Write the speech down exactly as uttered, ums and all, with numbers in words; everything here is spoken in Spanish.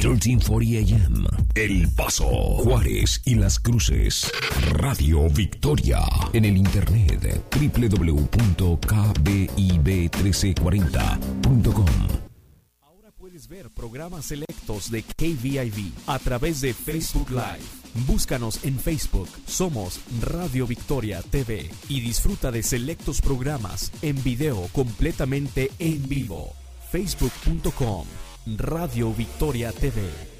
trece cuarenta A M. El Paso, Juárez y Las Cruces. Radio Victoria. En el internet doble u doble u doble u punto k b i b trece cuarenta punto com. Ahora puedes ver programas selectos de K V I V a través de Facebook Live. Búscanos en Facebook. Somos Radio Victoria T V y disfruta de selectos programas en video completamente en vivo. facebook punto com Radio Victoria T V.